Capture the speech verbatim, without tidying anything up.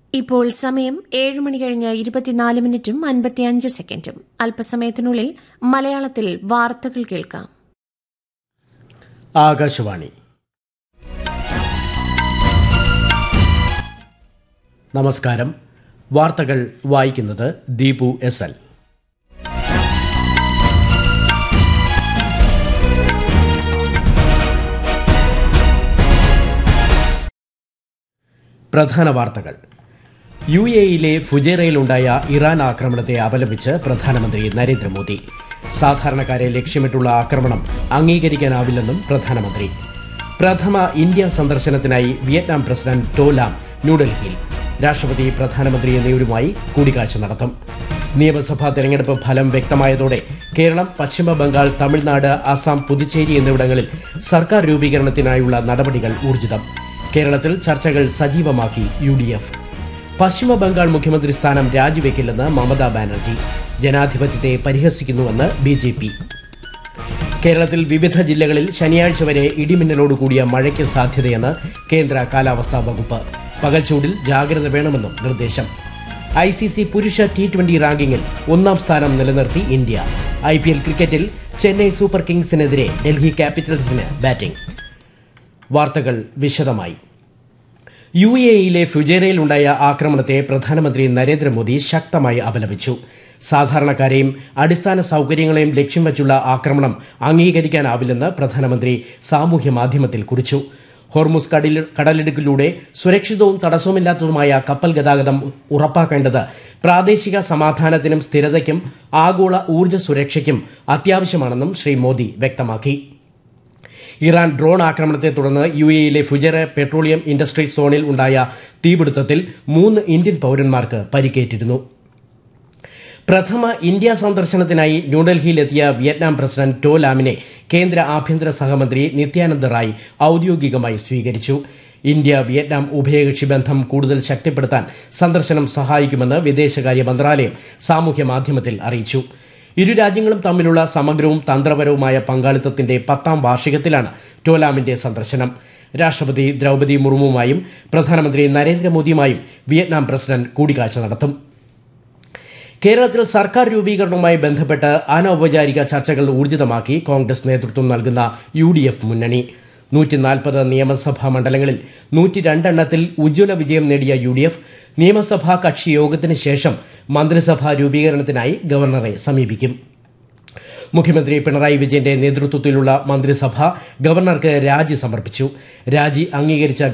ഇപ്പോൾ സമയം ഏഴ് മണി കഴിഞ്ഞ് ഇരുപത്തിനാല് മിനിറ്റും അൻപത്തിയഞ്ച് സെക്കൻഡും. അല്പസമയത്തിനുള്ളിൽ മലയാളത്തിൽ വാർത്തകൾ കേൾക്കാം. ആകാശവാണി. നമസ്കാരം. വാർത്തകൾ വായിക്കുന്നത് ദീപു എസ് എൽ. പ്രധാന വാർത്തകൾ. യു എയിലെ ഫുജൈറയിലുണ്ടായ ഇറാൻ ആക്രമണത്തെ അപലപിച്ച് പ്രധാനമന്ത്രി നരേന്ദ്രമോദി. സാധാരണക്കാരെ ലക്ഷ്യമിട്ടുള്ള ആക്രമണം അംഗീകരിക്കാനാവില്ലെന്നും പ്രധാനമന്ത്രി. പ്രഥമ ഇന്ത്യ സന്ദർശനത്തിനായി വിയറ്റ്നാം പ്രസിഡന്റ് ടോ ലാം ന്യൂഡൽഹിയിൽ. രാഷ്ട്രപതി, പ്രധാനമന്ത്രി എന്നിവരുമായി കൂടിക്കാഴ്ച നടത്തും. നിയമസഭാ തെരഞ്ഞെടുപ്പ് ഫലം വ്യക്തമായതോടെ കേരളം, പശ്ചിമ ബംഗാൾ, തമിഴ്നാട്, അസം, പുതുച്ചേരി എന്നിവിടങ്ങളിൽ സർക്കാർ രൂപീകരണത്തിനായുള്ള നടപടികൾ ഊർജിതം. കേരളത്തിൽ ചർച്ചകൾ സജീവമാക്കി യു ഡി എഫ്. പശ്ചിമ ബംഗാൾ മുഖ്യമന്ത്രി സ്ഥാനം രാജിവെക്കില്ലെന്ന് മമതാ ബാനർജി. ജനാധിപത്യത്തെ പരിഹസിക്കുന്നുവെന്ന് ബി ജെ പി. കേരളത്തിൽ വിവിധ ജില്ലകളിൽ ശനിയാഴ്ച വരെ ഇടിമിന്നലോടുകൂടിയ മഴയ്ക്ക് സാധ്യതയെന്ന് കേന്ദ്ര കാലാവസ്ഥാ വകുപ്പ്. പകൽച്ചൂടിൽ ജാഗ്രത വേണമെന്നും നിർദ്ദേശം. ഐ സി സി പുരുഷ ടി ട്വന്റി റാങ്കിങ്ങിൽ ഒന്നാം സ്ഥാനം നിലനിർത്തി ഇന്ത്യ. ഐ പി എൽ ക്രിക്കറ്റിൽ ചെന്നൈ സൂപ്പർ കിങ്സിനെതിരെ ഡൽഹി ക്യാപിറ്റൽസിന് ബാറ്റിംഗ്. വാർത്തകൾ വിശദമായി. യു എ ഇയിലെ ഫുജൈറയിലുണ്ടായ ആക്രമണത്തെ പ്രധാനമന്ത്രി നരേന്ദ്രമോദി ശക്തമായി അപലപിച്ചു. സാധാരണക്കാരെയും അടിസ്ഥാന സൌകര്യങ്ങളെയും ലക്ഷ്യം വച്ചുള്ള ആക്രമണം അംഗീകരിക്കാനാവില്ലെന്ന് പ്രധാനമന്ത്രി സാമൂഹ്യ മാധ്യമത്തിൽ കുറിച്ചു. ഹോർമുസ് കടലിടുക്കിലൂടെ സുരക്ഷിതവും തടസ്സവുമില്ലാത്തതുമായ കപ്പൽ ഗതാഗതം ഉറപ്പാക്കേണ്ടത് പ്രാദേശിക സമാധാനത്തിനും സ്ഥിരതയ്ക്കും ആഗോള ഊർജ്ജ സുരക്ഷയ്ക്കും അത്യാവശ്യമാണെന്നും ശ്രീ മോദി വ്യക്തമാക്കി. ഇറാൻ ഡ്രോൺ ആക്രമണത്തെ തുടർന്ന് യു എയിലെ ഫുജൈറ പെട്രോളിയം ഇൻഡസ്ട്രീസ് സോണിൽ ഉണ്ടായ തീപിടുത്തത്തിൽ മൂന്ന് ഇന്ത്യൻ പൌരന്മാർക്ക് പരിക്കേറ്റിരുന്നു. പ്രഥമ ഇന്ത്യ സന്ദർശനത്തിനായി ന്യൂഡൽഹിയിലെത്തിയ വിയറ്റ്നാം പ്രസിഡന്റ് ടോ ലാമിനെ കേന്ദ്ര ആഭ്യന്തര സഹമന്ത്രി നിത്യാനന്ദ റായ് ഔദ്യോഗികമായി സ്വീകരിച്ചു. ഇന്ത്യ വിയറ്റ്നാം ഉഭയകക്ഷി ബന്ധം കൂടുതൽ ശക്തിപ്പെടുത്താൻ സന്ദർശനം സഹായിക്കുമെന്ന് വിദേശകാര്യ മന്ത്രാലയം സാമൂഹ്യ മാധ്യമത്തിൽ അറിയിച്ചു. ഇരു രാജ്യങ്ങളും തമ്മിലുള്ള സമഗ്രവും തന്ത്രപരവുമായ പങ്കാളിത്തത്തിന്റെ പത്താം വാർഷികത്തിലാണ് ടോലാമിന്റെ സന്ദർശനം. രാഷ്ട്രപതി ദ്രൌപദി മുർമുവുമായും പ്രധാനമന്ത്രി നരേന്ദ്രമോദിയുമായും വിയറ്റ്നാം പ്രസിഡന്റ് കൂടിക്കാഴ്ച നടത്തും. കേരളത്തിൽ സർക്കാർ രൂപീകരണവുമായി ബന്ധപ്പെട്ട് അനൌപചാരിക ചർച്ചകൾ ഊർജിതമാക്കി കോൺഗ്രസ് നേതൃത്വം നൽകുന്ന യു ഡി എഫ് മുന്നണി. നൂറ്റി നാൽപ്പത് നിയമസഭാ മണ്ഡലങ്ങളിൽ നൂറ്റി രണ്ടെണ്ണത്തിൽ ഉജ്ജ്വല വിജയം നേടിയ യു ഡി എഫ് നിയമസഭാ കക്ഷി യോഗത്തിന് ശേഷം മന്ത്രിസഭാ രൂപീകരണത്തിനായി ഗവർണറെ സമീപിക്കും. മുഖ്യമന്ത്രി പിണറായി വിജയന്റെ നേതൃത്വത്തിലുള്ള മന്ത്രിസഭ ഗവർണർക്ക് രാജി സമർപ്പിച്ചു. രാജി അംഗീകരിച്ച